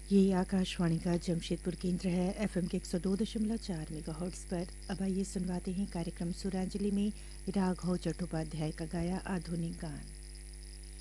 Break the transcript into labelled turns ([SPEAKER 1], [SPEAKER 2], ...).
[SPEAKER 1] ये आकाशवाणी का जमशेदपुर केंद्र है। एफएम के 102.4 मेगाहर्ट्ज़ पर। अब आइए सुनवाते हैं कार्यक्रम सुरांजलि में राघव चट्टोपाध्याय का गाया आधुनिक गान।